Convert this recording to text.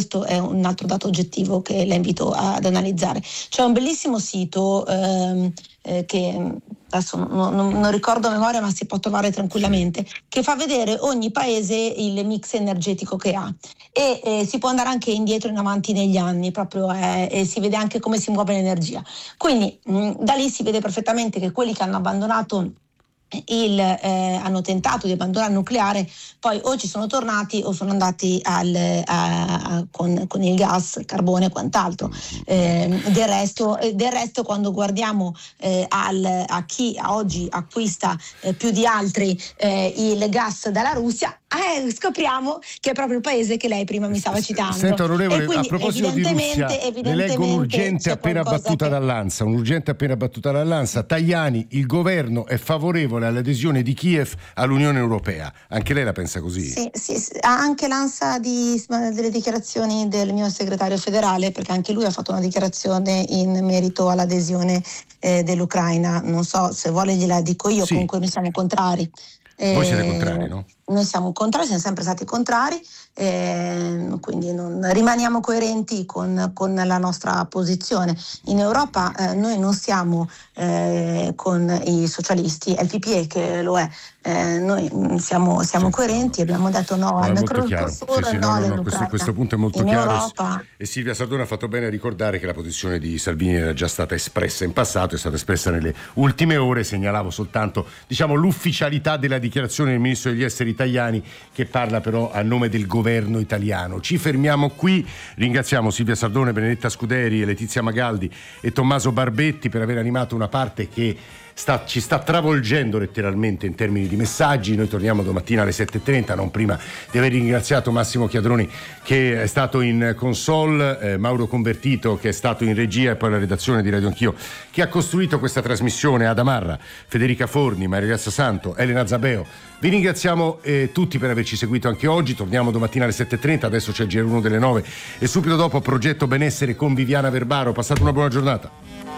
questo è un altro dato oggettivo che la invito ad analizzare. C'è un bellissimo sito che adesso non ricordo a memoria, ma si può trovare tranquillamente, che fa vedere ogni paese il mix energetico che ha, e si può andare anche indietro e in avanti negli anni, proprio e si vede anche come si muove l'energia. Quindi da lì si vede perfettamente che quelli che hanno abbandonato hanno tentato di abbandonare il nucleare, poi o ci sono tornati o sono andati con il gas, il carbone e quant'altro. Del resto quando guardiamo a chi oggi acquista più di altri il gas dalla Russia, scopriamo che è proprio il paese che lei prima mi stava citando. Senta, onorevole, quindi, a proposito di Russia, le leggo un'urgente appena battuta dall'ANSA, Tajani: il governo è favorevole all'adesione di Kiev all'Unione Europea. Anche lei la pensa così? Sì. Anche l'ANSA delle dichiarazioni del mio segretario federale, perché anche lui ha fatto una dichiarazione in merito all'adesione dell'Ucraina. Non so se vuole gliela dico io, sì. Comunque noi siamo contrari. Voi siete contrari, no? Noi siamo contrari, siamo sempre stati contrari, quindi rimaniamo coerenti con la nostra posizione. In Europa noi non siamo con i socialisti, è il PPE che lo è. Noi siamo coerenti, abbiamo detto no al Mercosur, questo punto è molto in chiaro. Europa. E Silvia Sardone ha fatto bene a ricordare che la posizione di Salvini era già stata espressa in passato, è stata espressa nelle ultime ore. Segnalavo soltanto, l'ufficialità della dichiarazione del ministro degli esteri Tajani, che parla però a nome del governo italiano. Ci fermiamo qui, ringraziamo Silvia Sardone, Benedetta Scuderi, Letizia Magaldi e Tommaso Barbetti per aver animato una parte che ci sta travolgendo letteralmente in termini di messaggi. Noi torniamo domattina alle 7:30, non prima di aver ringraziato Massimo Chiadroni, che è stato in console, Mauro Convertito, che è stato in regia, e poi la redazione di Radio Anch'io, che ha costruito questa trasmissione, Ada Marra, Federica Forni, Maria Grazia Santo, Elena Zabeo. Vi ringraziamo tutti per averci seguito anche oggi. Torniamo domattina alle 7:30, adesso c'è il GR1 delle 9 e subito dopo Progetto Benessere con Viviana Verbaro. Passate una buona giornata.